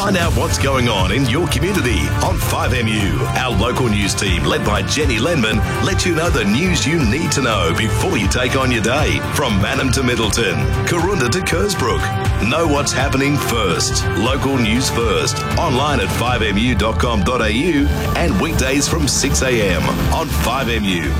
Find out what's going on in your community on 5MU. Our local news team, led by Jenny Lenman, let you know the news you need to know before you take on your day. From Mannum to Middleton, Karoonda to Kersbrook. Know what's happening first. Local news first. Online at 5mu.com.au and weekdays from 6 a.m. on 5MU.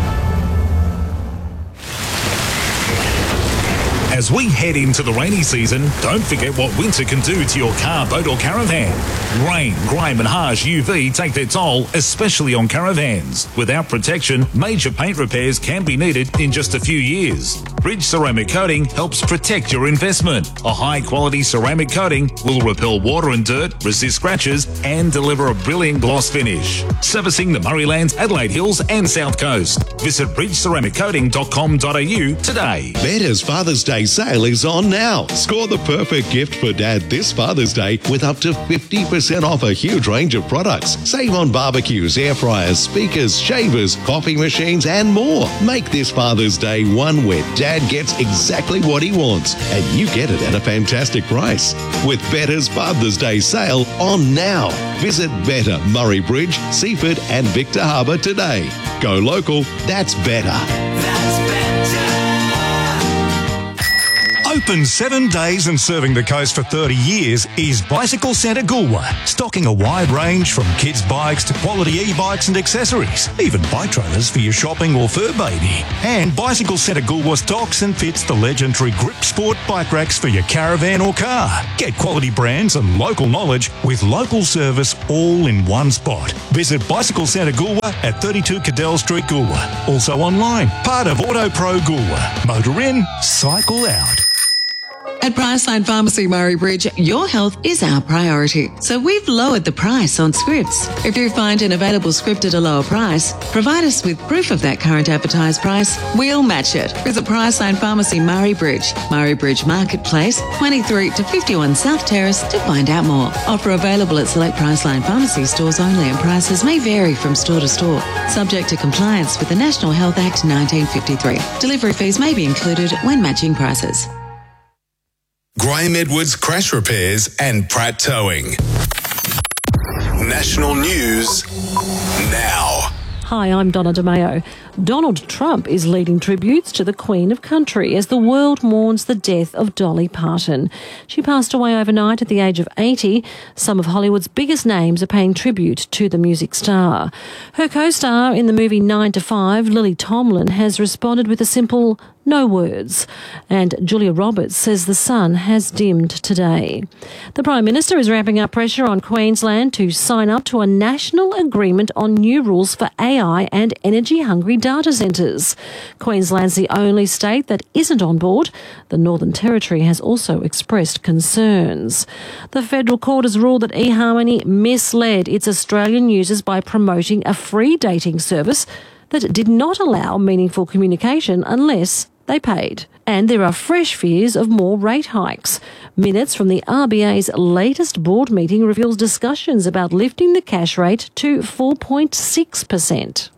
As we head into the rainy season, don't forget what winter can do to your car, boat or caravan. Rain, grime and harsh UV take their toll, especially on caravans. Without protection, major paint repairs can be needed in just a few years. Bridge Ceramic Coating helps protect your investment. A high-quality ceramic coating will repel water and dirt, resist scratches and deliver a brilliant gloss finish. Servicing the Murraylands, Adelaide Hills and South Coast. Visit bridgeceramiccoating.com.au today. Better's Father's Day sale is on now. Score the perfect gift for Dad this Father's Day with up to 50% off a huge range of products. Save on barbecues, air fryers, speakers, shavers, coffee machines and more. Make this Father's Day one where Dad gets exactly what he wants and you get it at a fantastic price. With Better's Father's Day sale on now. Visit Better, Murray Bridge, Seaford and Victor Harbour today. Go local, that's better. Open 7 days and serving the coast for 30 years is Bicycle Centre Goolwa, stocking a wide range from kids' bikes to quality e-bikes and accessories, even bike trailers for your shopping or fur baby. And Bicycle Centre Goolwa stocks and fits the legendary Grip Sport bike racks for your caravan or car. Get quality brands and local knowledge with local service all in one spot. Visit Bicycle Centre Goolwa at 32 Cadell Street, Goolwa. Also online, part of Auto Pro Goolwa. Motor in, cycle out. At Priceline Pharmacy Murray Bridge, your health is our priority. So we've lowered the price on scripts. If you find an available script at a lower price, provide us with proof of that current advertised price. We'll match it. Visit Priceline Pharmacy Murray Bridge Marketplace, 23 to 51 South Terrace to find out more. Offer available at select Priceline Pharmacy stores only and prices may vary from store to store. Subject to compliance with the National Health Act 1953. Delivery fees may be included when matching prices. Graham Edwards Crash Repairs and Pratt Towing. National News now. Hi, I'm Donna DeMayo. Donald Trump is leading tributes to the Queen of Country as the world mourns the death of Dolly Parton. She passed away overnight at the age of 80. Some of Hollywood's biggest names are paying tribute to the music star. Her co-star in the movie 9 to 5, Lily Tomlin, has responded with a simple no words. And Julia Roberts says the sun has dimmed today. The Prime Minister is ramping up pressure on Queensland to sign up to a national agreement on new rules for AI and energy-hungry data centres. Queensland's the only state that isn't on board. The Northern Territory has also expressed concerns. The federal court has ruled that eHarmony misled its Australian users by promoting a free dating service that did not allow meaningful communication unless they paid. And there are fresh fears of more rate hikes. Minutes from the RBA's latest board meeting reveals discussions about lifting the cash rate to 4.6%.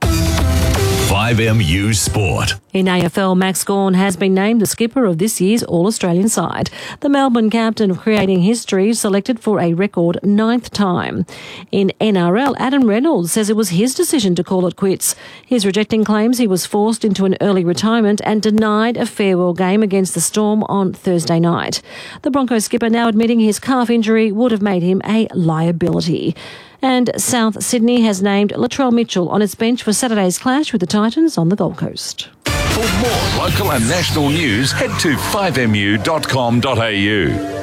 5MU Sport. In AFL, Max Gawn has been named the skipper of this year's All-Australian side. The Melbourne captain, creating history, selected for a record 9th time. In NRL, Adam Reynolds says it was his decision to call it quits. He's rejecting claims he was forced into an early retirement and denied a farewell game against the Storm on Thursday night. The Broncos skipper now admitting his calf injury would have made him a liability. And South Sydney has named Latrell Mitchell on its bench for Saturday's clash with the Titans on the Gold Coast. For more local and national news, head to 5mu.com.au.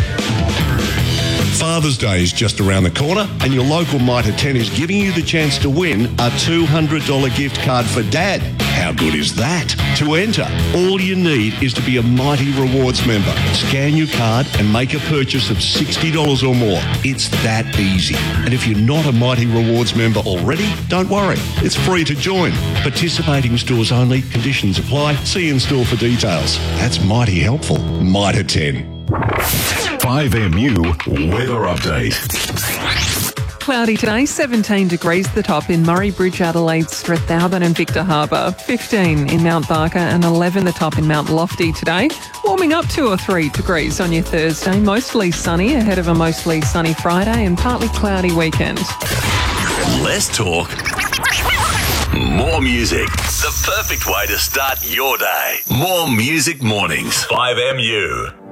Father's Day is just around the corner and your local Mitre 10 is giving you the chance to win a $200 gift card for Dad. How good is that? To enter, all you need is to be a Mighty Rewards member. Scan your card and make a purchase of $60 or more. It's that easy. And if you're not a Mighty Rewards member already, don't worry. It's free to join. Participating stores only. Conditions apply. See in store for details. That's mighty helpful. Mitre 10. 5MU Weather Update. cloudy today, 17 degrees the top in Murray Bridge, Adelaide, Strathalbyn and Victor Harbour, 15 in Mount Barker and 11 the top in Mount Lofty today. Warming up 2 or 3 degrees on your Thursday, mostly sunny ahead of a mostly sunny Friday and partly cloudy weekend. Less talk, more music. The perfect way to start your day. More Music Mornings. 5MU.